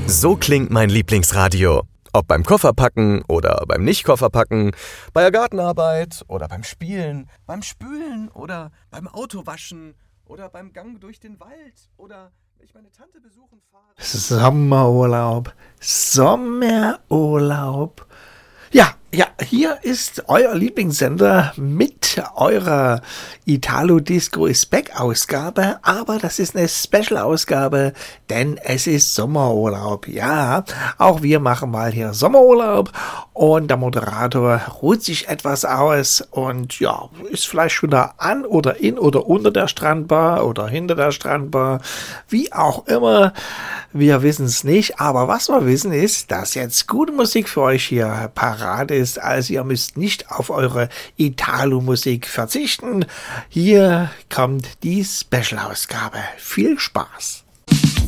So klingt mein Lieblingsradio. Ob beim Kofferpacken oder beim Nicht-Kofferpacken, bei der Gartenarbeit oder beim Spielen, beim Spülen oder beim Autowaschen oder beim Gang durch den Wald oder wenn ich meine Tante besuchen fahre. Sommerurlaub. Ja, hier ist euer Lieblingssender mit eurer Italo Disco is Back Ausgabe, aber das ist eine Special-Ausgabe, denn es ist Sommerurlaub. Ja, auch wir machen mal hier Sommerurlaub und der Moderator ruht sich etwas aus und ja, ist vielleicht schon da an oder in oder unter der Strandbar oder hinter der Strandbar, wie auch immer. Wir wissen es nicht, aber was wir wissen ist, dass jetzt gute Musik für euch hier parat ist. Also ihr müsst nicht auf eure Italo-Musik verzichten. Hier kommt die Special-Ausgabe. Viel Spaß!